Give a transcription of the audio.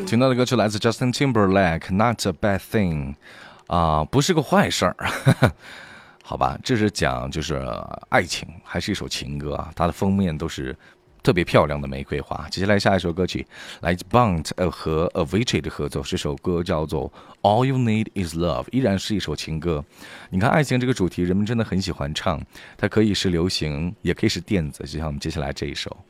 听到的歌曲来自 Justin Timberlake，Not a Bad Thing， 不是个坏事儿。好吧，这是讲就是爱情，还是一首情歌啊？它的封面都是特别漂亮的玫瑰花。接下来下一首歌曲来自 Bond 和 Avicii 的合作，这首歌叫做 All You Need Is Love， 依然是一首情歌。你看爱情这个主题，人们真的很喜欢唱，它可以是流行，也可以是电子，就像我们接下来这一首。